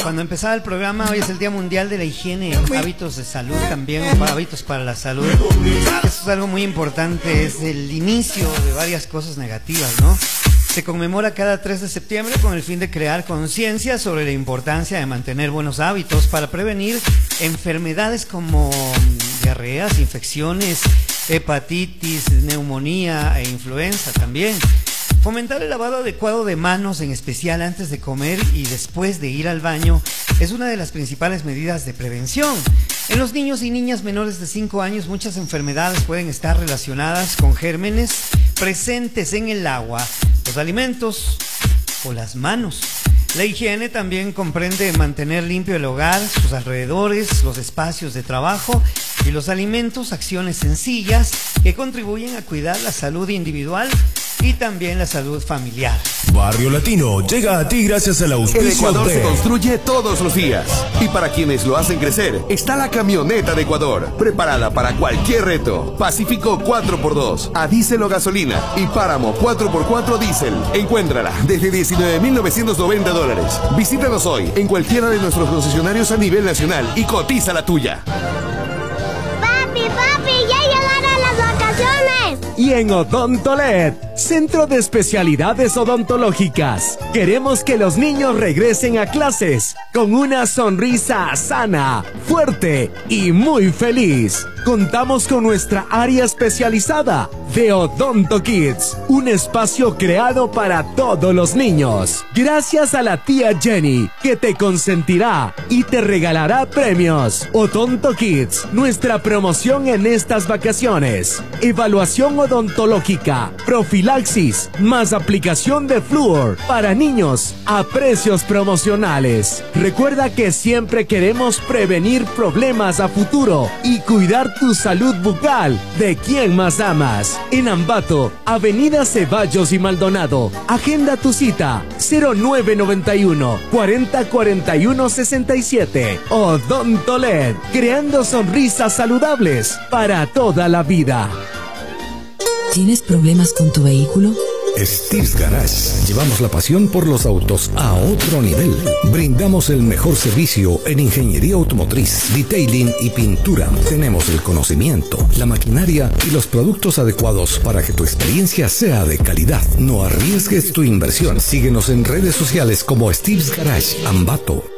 Cuando empezaba el programa, hoy es el Día Mundial de la Higiene, hábitos de salud también, o hábitos para la salud. Eso es algo muy importante, es el inicio de varias cosas negativas, ¿no? Se conmemora cada 3 de septiembre con el fin de crear conciencia sobre la importancia de mantener buenos hábitos para prevenir enfermedades como diarreas, infecciones, hepatitis, neumonía e influenza también. Fomentar el lavado adecuado de manos, en especial antes de comer y después de ir al baño, es una de las principales medidas de prevención. En los niños y niñas menores de 5 años, muchas enfermedades pueden estar relacionadas con gérmenes presentes en el agua, los alimentos o las manos. La higiene también comprende mantener limpio el hogar, sus alrededores, los espacios de trabajo y los alimentos, acciones sencillas que contribuyen a cuidar la salud individual y también la salud familiar. Barrio Latino llega a ti gracias al auspicio de... El Ecuador se construye todos los días. Y para quienes lo hacen crecer, está la camioneta de Ecuador, preparada para cualquier reto. Pacífico 4x2, a diésel o gasolina, y Páramo 4x4 diésel. Encuéntrala desde $19,990. Visítanos hoy en cualquiera de nuestros concesionarios a nivel nacional y cotiza la tuya. Papi, ya llegaron las vacaciones. Y en Odontolet, Centro de Especialidades Odontológicas, queremos que los niños regresen a clases con una sonrisa sana, fuerte y muy feliz. Contamos con nuestra área especializada de Odonto Kids, un espacio creado para todos los niños. Gracias a la tía Jenny, que te consentirá y te regalará premios. Odonto Kids, nuestra promoción en estas vacaciones. Evaluación odontológica, profilaxis, más aplicación de flúor para niños a precios promocionales. Recuerda que siempre queremos prevenir problemas a futuro y cuidar tu salud bucal de quien más amas. En Ambato, Avenida Ceballos y Maldonado. Agenda tu cita 0991 40 41 67. Odontolet, creando sonrisas saludables para toda la vida. ¿Tienes problemas con tu vehículo? Steve's Garage. Llevamos la pasión por los autos a otro nivel. Brindamos el mejor servicio en ingeniería automotriz, detailing y pintura. Tenemos el conocimiento, la maquinaria y los productos adecuados para que tu experiencia sea de calidad. No arriesgues tu inversión. Síguenos en redes sociales como Steve's Garage Ambato.